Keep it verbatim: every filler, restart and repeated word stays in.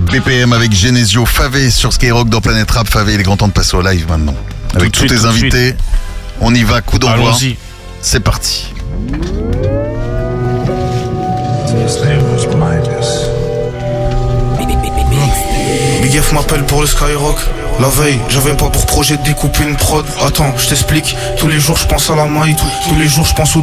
B P M avec Genesio, Favé sur Skyrock dans Planète Rap. Favé, il est grand temps de passer au live maintenant. Avec tous tes invités, on y va, coup d'envoi. Allons-y. C'est parti. Big F m'appelle pour le Skyrock. La veille, j'avais pas pour projet de découper une prod. Attends, je t'explique. Tous les jours je pense à la maille, tous, tous les jours je pense au